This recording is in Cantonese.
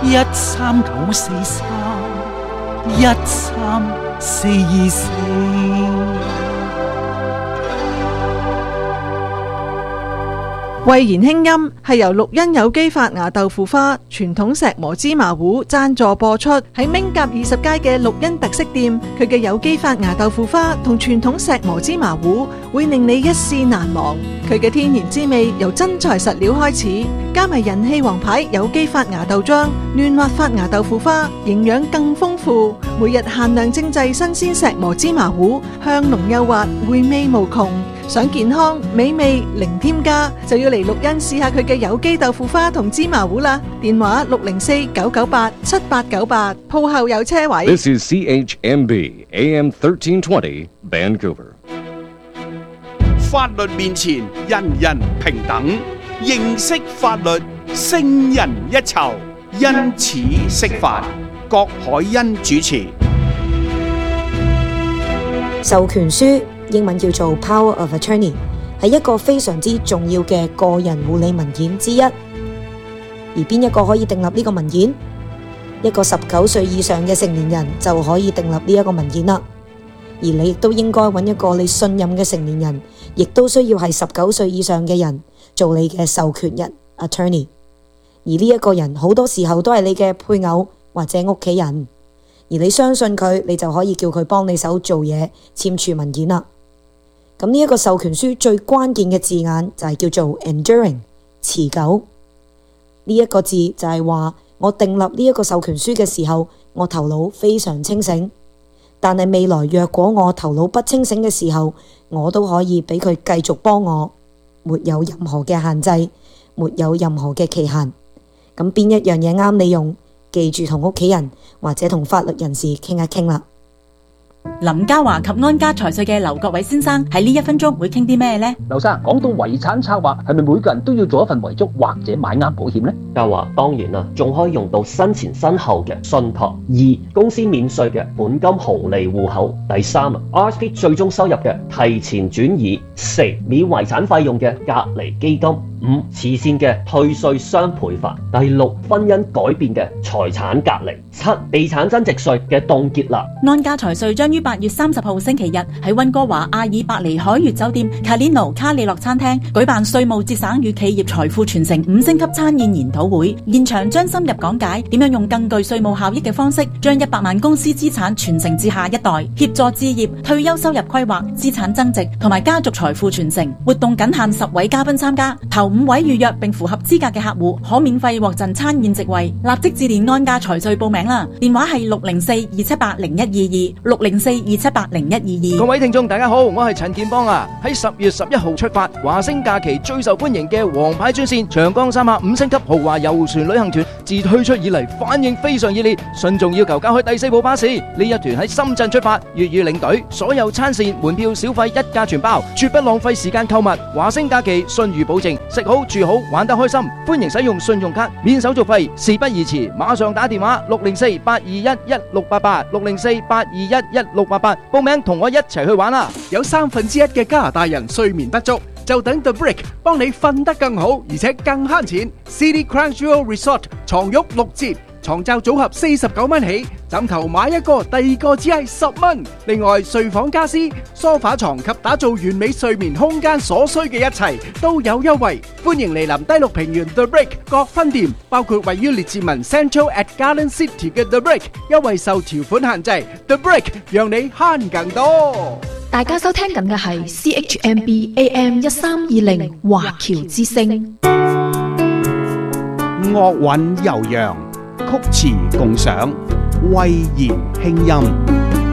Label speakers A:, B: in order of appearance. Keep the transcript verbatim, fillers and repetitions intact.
A: 一三九四三一三四二四。
B: 慧言輕音係由綠茵有機發芽豆腐花、傳統石磨芝麻糊贊助播出。喺明甲二十街嘅綠茵特色店，佢嘅有機發芽豆腐花同傳統石磨芝麻糊會令你一試難忘。佢嘅天然滋味由真材實料開始，加埋人氣王牌有機發芽豆漿、嫩滑發芽豆腐花，營養更豐富。每日限量精製新鮮石磨芝麻糊，香濃幼滑，回味無窮。想健康美味零添加，就要嚟綠茵試下佢嘅有機豆腐花同芝麻糊啦。電話六零四九九八七八九八，鋪後有車位。
C: This is C H M B A M thirteen twenty Vancouver。
D: 法律面前人人平等，認識法律勝人一籌，因此釋法。郭海欣主持。
E: 授權書英文叫做 Power of Attorney， 係一個非常之重要嘅個人護理文件之一。而邊一個可以訂立呢個文件？一個十九歲以上嘅成年人就可以訂立呢一個文件啦。而你亦都應該揾一個你信任嘅成年人，亦都需要係十九歲以上嘅人做你嘅授權人 Attorney。而呢一個人好多時候都係你嘅配偶或者屋企人，而你相信佢，你就可以叫佢幫你手做嘢，簽署文件啦。咁呢一個授權書最關鍵嘅字眼就係叫做 enduring， 持久。呢一個字就係話我訂立呢一個授權書嘅時候，我頭腦非常清醒，但係未來若果我頭腦不清醒嘅時候，我都可以俾佢繼續幫我，沒有任何嘅限制，沒有任何嘅期限。咁邊一樣嘢啱你用，記住同屋企人或者同法律人士傾一傾啦。
F: 林嘉華及安家財稅嘅劉國偉先生喺呢一分鐘會傾啲咩呢？
G: 劉生，講到遺產策劃，係咪每個人都要做一份遺囑或者買啱保險呢？
H: 嘉華當然啦，仲可以用到生前身後嘅信託。二、公司免稅嘅本金紅利戶口。第三啊 ，R S P 最終收入嘅提前轉移。四、免遺產費用嘅隔離基金。五、慈善嘅退稅雙倍法。第六、婚姻改變嘅財產隔離。七、地產增值稅嘅凍結啦。
F: 安家財稅將於八月三十號星期日喺溫哥華阿爾伯尼海悅酒店 Calino 卡里諾餐廳舉辦稅務節省與企業財富傳承五星級餐宴研討會，現場將深入講解點樣用更具稅務效益嘅方式，將一百萬公司資產傳承至下一代，協助置業、退休收入規劃、資產增值同埋家族財富傳承。活動僅限十位嘉賓參加，頭五位預約並符合資格嘅客戶可免費獲贈餐宴席位。立即致電安家財稅報名啦，電話係六零四二七八零一二二六零四二七八零一二二。
I: 各位聽眾大家好，我係陳建邦啊！喺十月十一號出發，華星假期最受歡迎嘅皇牌專線長江三峽五星級豪華遊船旅行團，自推出以嚟反應非常熱烈，信眾要求加開第四部巴士。呢一團喺深圳出發，粵語領隊，所有餐膳門票小費一價全包，絕不浪費時間購物。華星假期信譽保證，食好住好玩得開心，歡迎使用信用卡，免手續費，事不宜遲，馬上打電話六零四八二一一六八八六零四八二一一六八八報名同我一齊去玩啦！
D: 有三分之一嘅加拿大人睡眠不足，就等 The Brick 幫你瞓得更好，而且更慳錢。City Crown Jewel Resort 床褥六折，床罩組合四十九蚊起，枕頭買一個，第二個只係十蚊。另外，睡房家私、梳化床及打造完美睡眠空間所需嘅一切都有優惠。歡迎嚟臨低綠平原 The Brick 各分店，包括位於列治文 Central at Garden City 嘅 The Brick， 優惠受條款限制。The Brick 讓你慳更多。
J: 大家收聽緊嘅係 C H M B A M 一三二零華僑之聲，
D: 樂韻悠揚，曲詞共賞，慧言輕音。